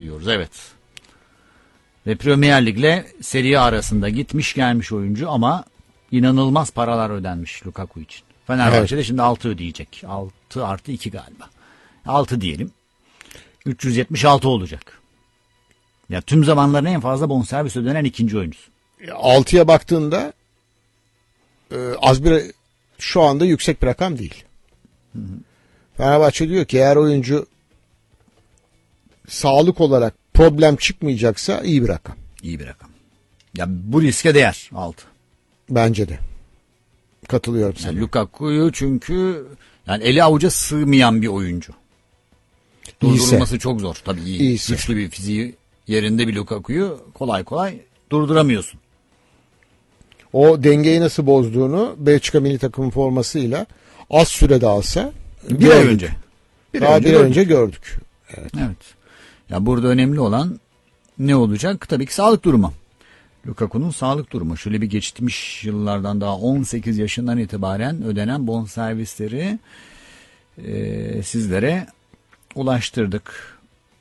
bahsediyoruz. Evet. Ve Premier Lig'le Serie A arasında gitmiş gelmiş oyuncu ama inanılmaz paralar ödenmiş Lukaku için. Fenerbahçe'de şimdi 6 ödeyecek. 6 artı 2 galiba. 6 diyelim. 376 olacak. Ya tüm zamanların en fazla bonservis ödenen ikinci oyuncusu. 6'ya baktığında az bir, şu anda yüksek bir rakam değil. Hı hı. Fenerbahçe diyor ki eğer oyuncu sağlık olarak problem çıkmayacaksa iyi bir rakam. İyi bir rakam. Ya bu riske değer 6. Bence de. Katılıyorum sana. Yani Lukaku'yu çünkü yani eli avuca sığmayan bir oyuncu. Durdurulması çok zor. Tabii iyi. Güçlü bir fiziği yerinde bir Lukaku'yu kolay kolay durduramıyorsun. O dengeyi nasıl bozduğunu Belçika milli takımın formasıyla az sürede alsa bir ay önce. Bir ay önce gördük. Evet. Ya burada önemli olan ne olacak? Tabii ki sağlık durumu. Lukaku'nun sağlık durumu. Şöyle bir geçmiş yıllardan daha 18 yaşından itibaren ödenen bonservisleri sizlere ulaştırdık.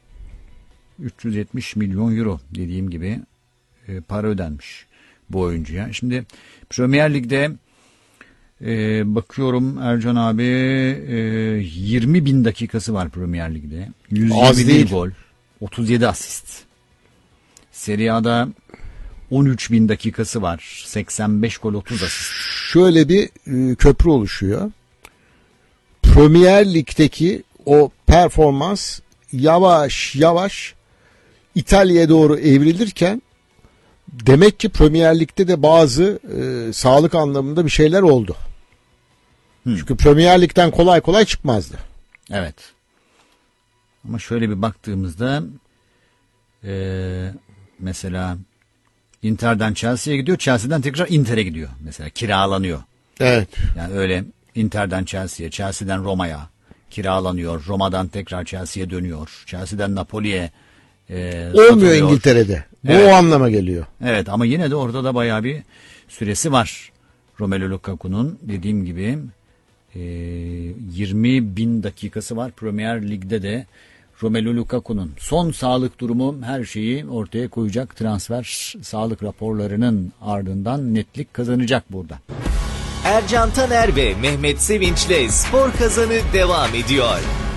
370 milyon euro dediğim gibi para ödenmiş bu oyuncuya. Şimdi Premier Lig'de bakıyorum Ercan abi 20 bin dakikası var Premier Lig'de. 121 gol, 37 asist. Serie A'da 13 bin dakikası var. 85 gol, 30 asist. Şöyle bir köprü oluşuyor. Premier Lig'deki o performans yavaş yavaş İtalya'ya doğru evrilirken demek ki Premier Lig'de de bazı sağlık anlamında bir şeyler oldu. Çünkü Premier Lig'den kolay kolay çıkmazdı. Evet. Ama şöyle bir baktığımızda mesela Inter'den Chelsea'ye gidiyor. Chelsea'den tekrar Inter'e gidiyor. Mesela kiralanıyor. Evet. Yani öyle Inter'den Chelsea'ye, Chelsea'den Roma'ya kiralanıyor. Roma'dan tekrar Chelsea'ye dönüyor. Chelsea'den Napoli'ye olmuyor satılıyor. İngiltere'de. Bu evet. O anlama geliyor. Evet ama yine de orada da bayağı bir süresi var. Romelu Lukaku'nun dediğim gibi 20 bin dakikası var. Premier Lig'de de Romelu Lukaku'nun son sağlık durumu her şeyi ortaya koyacak. Transfer sağlık raporlarının ardından netlik kazanacak burada. Ercan Taner ve Mehmet Sevinç'le Spor Kazanı devam ediyor.